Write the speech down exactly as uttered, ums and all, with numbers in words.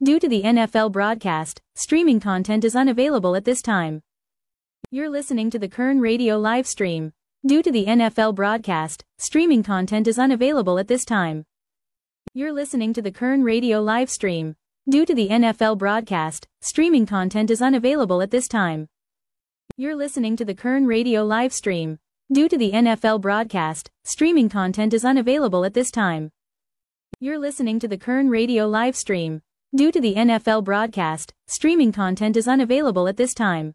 Due to the N F L broadcast, streaming content is unavailable at this time. You're listening to the Kern Radio live stream. Due to the N F L broadcast, streaming content is unavailable at this time. You're listening to the Kern Radio live stream. Due to the N F L broadcast, streaming content is unavailable at this time. You're listening to the Kern Radio live stream. Due to the N F L broadcast, streaming content is unavailable at this time. You're listening to the Kern Radio live stream. Due to the N F L broadcast, streaming content is unavailable at this time.